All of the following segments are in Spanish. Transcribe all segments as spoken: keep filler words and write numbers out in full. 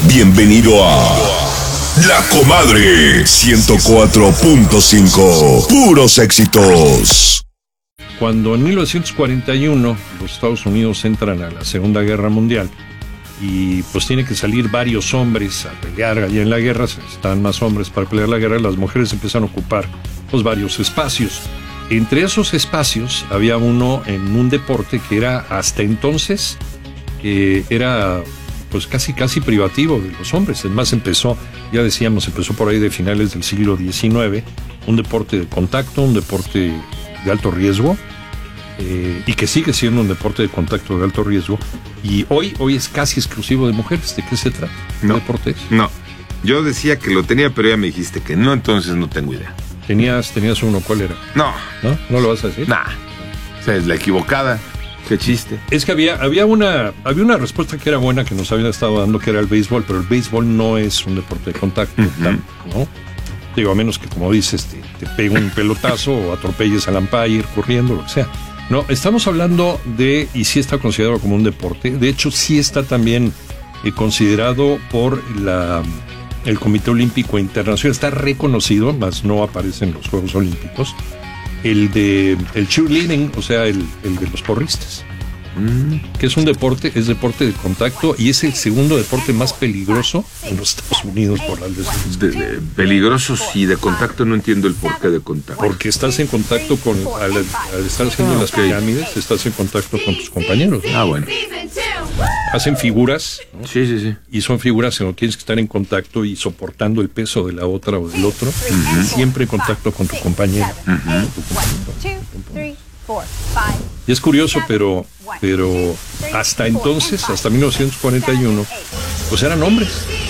Bienvenido a La Comadre ciento cuatro punto cinco. Puros éxitos. Cuando en mil novecientos cuarenta y uno los Estados Unidos entran a la Segunda Guerra Mundial y pues tienen que salir varios hombres a pelear allá en la guerra, se necesitan más hombres para pelear la guerra, las mujeres empiezan a ocupar pues varios espacios. Entre esos espacios había uno en un deporte que era hasta entonces eh, era pues casi casi privativo de los hombres. Además empezó, ya decíamos, empezó por ahí de finales del siglo diecinueve, un deporte de contacto, un deporte de alto riesgo, eh, y que sigue siendo un deporte de contacto de alto riesgo, y hoy, hoy es casi exclusivo de mujeres. ¿De qué se trata? No, ¿Qué deporte es? No, yo decía que lo tenía, pero ya me dijiste que no, entonces no tengo idea. Tenías, tenías uno, ¿cuál era? No. ¿No? ¿No lo vas a decir? Nah, o sea, es la equivocada. Qué chiste. Es que había, había, una, había una respuesta que era buena, que nos habían estado dando, que era el béisbol, pero el béisbol no es un deporte de contacto, Uh-huh. ¿no? Digo, a menos que, como dices, te, te pegue un pelotazo o atropelles al umpire corriendo, lo que sea. No, estamos hablando de, y sí está considerado como un deporte, de hecho sí está también eh, considerado por la, el Comité Olímpico Internacional, está reconocido, mas no aparece en los Juegos Olímpicos, el de el cheerleading, o sea, el, el de los porristas, mm. que es un deporte, es deporte de contacto y es el segundo deporte más peligroso en los Estados Unidos por la de, de, Peligrosos y de contacto, no entiendo el porqué de contacto. Porque estás en contacto con, al, al estar haciendo ah, las okay. pirámides, estás en contacto con tus compañeros, ¿no? Ah, bueno. Hacen figuras, ¿no? Sí, sí, sí. Y son figuras en las que tienes que estar en contacto y soportando el peso de la otra o del otro, uh-huh. siempre en contacto con tu compañero. Uh-huh. Tu compañero, tu compañero. Y es curioso, pero, pero hasta entonces, hasta mil novecientos cuarenta y uno, pues eran hombres.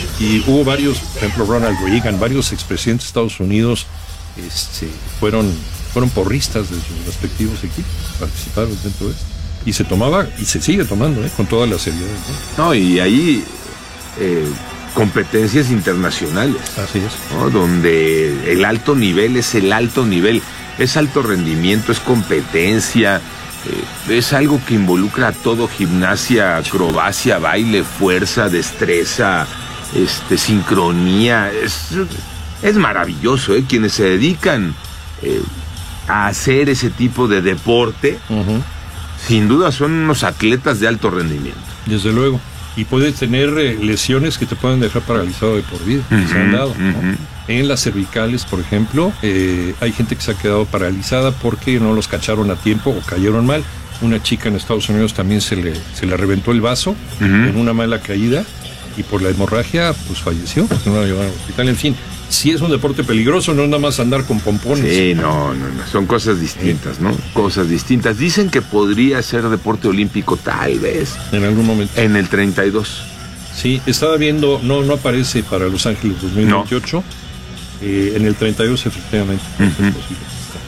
Y hubo varios, por ejemplo, Ronald Reagan, varios expresidentes de Estados Unidos este, fueron, fueron porristas de sus respectivos equipos, participaron dentro de esto. Y se tomaba, y se sigue tomando, ¿eh? Con toda la seriedad, ¿no? No, y ahí eh, competencias internacionales. Así es. ¿No? Donde el alto nivel es el alto nivel, es alto rendimiento, es competencia, eh, es algo que involucra a todo: gimnasia, acrobacia, baile, fuerza, destreza, este, sincronía. Es, es maravilloso, ¿eh? Quienes se dedican eh, a hacer ese tipo de deporte, uh-huh. sin duda son unos atletas de alto rendimiento. Desde luego. Y puedes tener eh, lesiones que te pueden dejar paralizado de por vida. Uh-huh, se han dado, ¿no? uh-huh. En las cervicales, por ejemplo, eh, hay gente que se ha quedado paralizada porque no los cacharon a tiempo o cayeron mal. Una chica en Estados Unidos también se le, se le reventó el vaso uh-huh. en una mala caída y por la hemorragia pues falleció, porque no la llevaron al hospital. En fin, sí es un deporte peligroso, no es nada más andar con pompones. Sí, no, no, no, son cosas distintas, ¿no? Cosas distintas. Dicen que podría ser deporte olímpico, tal vez. En algún momento. En el treinta y dos. Sí, estaba viendo, no, no aparece para Los Ángeles dos mil veintiocho. No. Eh, en el treinta y dos, efectivamente. Uh-huh. Es posible.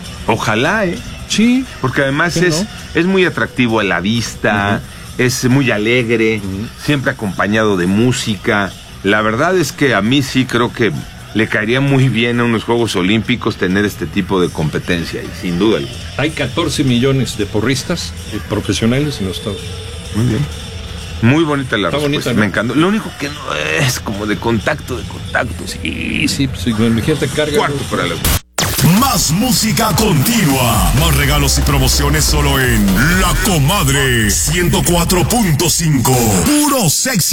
Ojalá, ¿eh? Sí. Porque además es, no? es muy atractivo a la vista, uh-huh. es muy alegre, uh-huh. siempre acompañado de música. La verdad es que a mí sí creo que le caería muy bien a unos Juegos Olímpicos tener este tipo de competencia, y sin duda. Hay catorce millones de porristas eh, profesionales en los Estados Unidos. Muy bien. Muy bonita la Está respuesta, bonita, ¿no? Me encantó. Lo único que no es como de contacto, de contacto. Sí, sí, pues imagínate carga. Cuarto para la... Más música continua. Más regalos y promociones solo en La Comadre ciento cuatro punto cinco. Puro sexy.